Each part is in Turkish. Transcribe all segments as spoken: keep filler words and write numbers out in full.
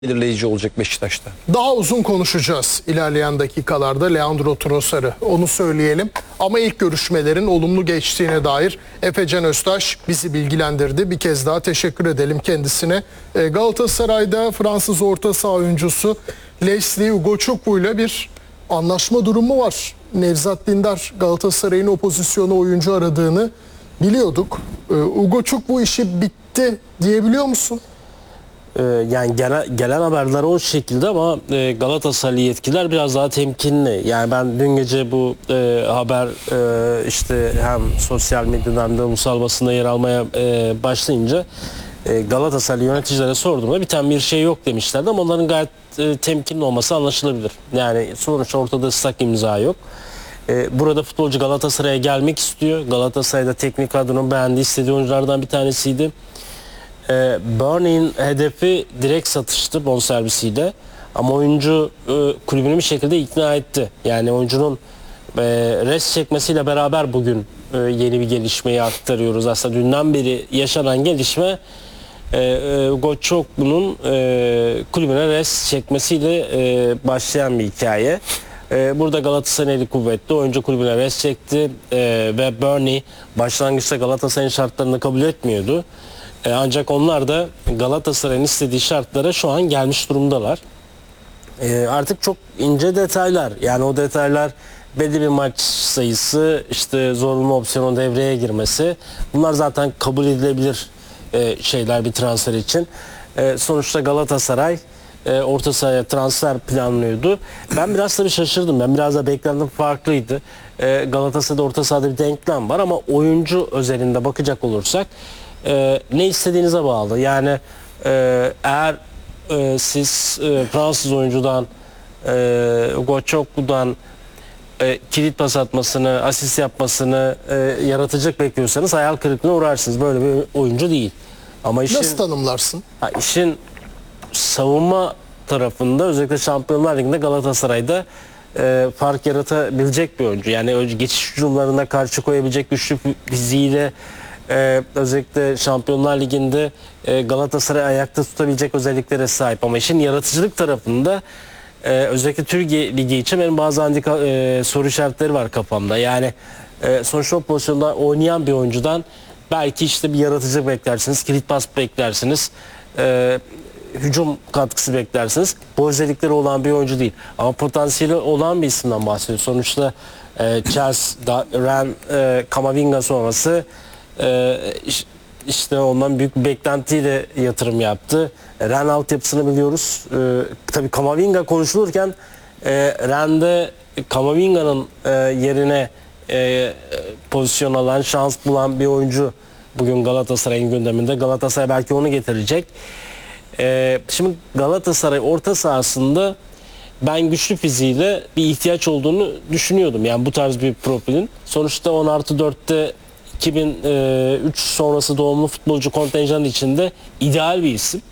belirleyici olacak Beşiktaş'ta. Daha uzun konuşacağız ilerleyen dakikalarda Leandro Trossard'ı, onu söyleyelim. Ama ilk görüşmelerin olumlu geçtiğine dair Efecan Öztaş bizi bilgilendirdi. Bir kez daha teşekkür edelim kendisine. Galatasaray'da Fransız orta saha oyuncusu Leslie Ugochukwu ile bir anlaşma durumu var. Nevzat Dindar Galatasaray'ın o pozisyona oyuncu aradığını biliyorduk. Ugochukwu işi bitti diyebiliyor musun? Yani gelen, gelen haberler o şekilde ama e, Galatasaraylı yetkililer biraz daha temkinli. Yani ben dün gece bu e, haber e, işte hem sosyal medyadan hem de ulusal basında yer almaya e, başlayınca e, Galatasaraylı yöneticilere sorduğumda biten bir şey yok demişlerdi ama onların gayet e, temkinli olması anlaşılabilir. Yani sonuçta ortada ıslak imza yok. E, burada futbolcu Galatasaray'a gelmek istiyor. Galatasaray'da teknik kadronun beğendiği, istediği oyunculardan bir tanesiydi. E, Burnley'in hedefi direkt satıştı bonservisiyle ama oyuncu e, kulübünü bir şekilde ikna etti. Yani oyuncunun e, res çekmesiyle beraber bugün e, yeni bir gelişmeyi aktarıyoruz. Aslında dünden beri yaşanan gelişme e, e, Ugochukwu'nun e, kulübüne res çekmesiyle e, başlayan bir hikaye. E, burada Galatasaray'ın eli kuvvetli, oyuncu kulübüne res çekti e, ve Burnley başlangıçta Galatasaray'ın şartlarını kabul etmiyordu. Ancak onlar da Galatasaray'ın istediği şartlara şu an gelmiş durumdalar. E, artık çok ince detaylar, yani o detaylar belli bir maç sayısı, işte zorunlu opsiyonun devreye girmesi, bunlar zaten kabul edilebilir e, şeyler bir transfer için. E, sonuçta Galatasaray e, orta sahaya transfer planlıyordu. Ben biraz tabii şaşırdım, ben biraz da beklentim farklıydı. E, Galatasaray'da orta sahada bir denklem var ama oyuncu özelinde bakacak olursak Ee, ne istediğinize bağlı. Yani e, eğer e, siz e, Fransız oyuncudan e, Ugochukwu'dan e, kilit pas atmasını, asist yapmasını e, yaratacak bekliyorsanız hayal kırıklığına uğrarsınız. Böyle bir oyuncu değil. Ama işin, Nasıl tanımlarsın? Ha, işin savunma tarafında, özellikle Şampiyonlar Ligi'nde Galatasaray'da e, fark yaratabilecek bir oyuncu. Yani geçiş hücumlarına karşı koyabilecek güçlü fiziğiyle, Ee, özellikle Şampiyonlar Ligi'nde e, Galatasaray ayakta tutabilecek özelliklere sahip ama işin yaratıcılık tarafında e, özellikle Türkiye Ligi için benim bazı handika, e, soru işaretleri var kafamda. Yani e, sonuçta o pozisyonda oynayan bir oyuncudan belki işte bir yaratıcılık beklersiniz, kilit pas beklersiniz, e, hücum katkısı beklersiniz. Bu özellikleri olan bir oyuncu değil ama potansiyeli olan bir isimden bahsediyoruz. Sonuçta e, Chelsea, Ren, e, Kamavinga sonrası Ee, işte ondan büyük bir beklentiyle yatırım yaptı. Ren altyapısını biliyoruz. Ee, tabii Kamavinga konuşulurken e, Ren'de Kamavinga'nın e, yerine e, pozisyon alan, şans bulan bir oyuncu bugün Galatasaray'ın gündeminde. Galatasaray belki onu getirecek. Ee, şimdi Galatasaray orta sahasında ben güçlü fiziğiyle bir ihtiyaç olduğunu düşünüyordum. Yani bu tarz bir profilin. Sonuçta on artı dörtte iki bin üç sonrası doğumlu futbolcu kontenjanı içinde ideal bir isim.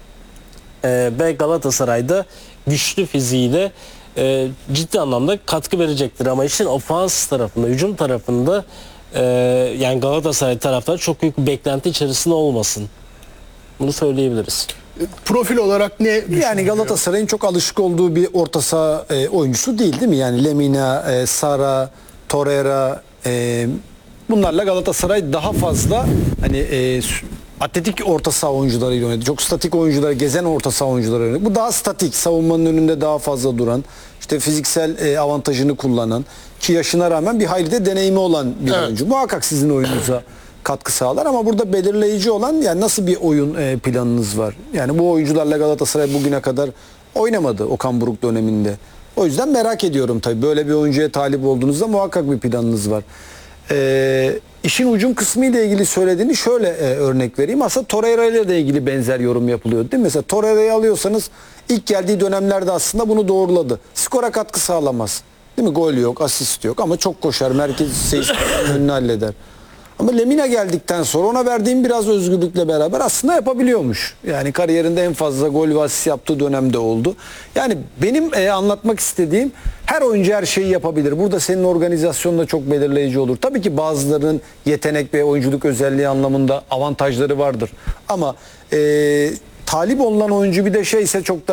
Ee, ve Galatasaray'da güçlü fiziğiyle e, ciddi anlamda katkı verecektir. Ama işin ofans tarafında, hücum tarafında e, yani Galatasaray taraftarı çok büyük bir beklenti içerisinde olmasın. Bunu söyleyebiliriz. Profil olarak ne düşünüyor? Yani Galatasaray'ın çok alışık olduğu bir orta saha e, oyuncusu değil değil mi? Yani Lemina, e, Sara, Torreira, e, bunlarla Galatasaray daha fazla hani e, atletik orta saha oyuncularıyla oynadı. Çok statik oyuncular, gezen orta saha oyuncuları oynadı. Bu daha statik, savunmanın önünde daha fazla duran, işte fiziksel e, avantajını kullanan, ki yaşına rağmen bir hayli de deneyimi olan bir evet. oyuncu. Muhakkak sizin oyununuza katkı sağlar ama burada belirleyici olan yani nasıl bir oyun e, planınız var? Yani bu oyuncularla Galatasaray bugüne kadar oynamadı Okan Buruk döneminde. O yüzden merak ediyorum tabii. Böyle bir oyuncuya talip olduğunuzda muhakkak bir planınız var. Ee, işin ucum kısmı ile ilgili söylediğini şöyle e, örnek vereyim. Aslında Torreira ile de ilgili benzer yorum yapılıyor değil mi? Mesela Torreira'yı alıyorsanız ilk geldiği dönemlerde aslında bunu doğruladı. Skora katkı sağlamaz. Değil mi? Gol yok, asist yok ama çok koşar. Merkez sayısının önünü halleder. Ama Lemina geldikten sonra ona verdiğim biraz özgürlükle beraber aslında yapabiliyormuş. Yani kariyerinde en fazla gol ve asist yaptığı dönemde oldu. Yani benim e, anlatmak istediğim, her oyuncu her şeyi yapabilir. Burada senin organizasyonda çok belirleyici olur. Tabii ki bazılarının yetenek ve oyunculuk özelliği anlamında avantajları vardır. Ama e, talip olunan oyuncu bir de şeyse çok da